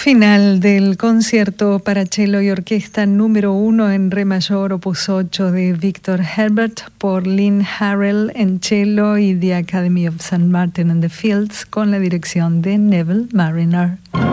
Final del concierto para cello y orquesta número 1 en re mayor, opus 8 de Victor Herbert por Lynn Harrell en cello y The Academy of St. Martin in the Fields con la dirección de Neville Marriner.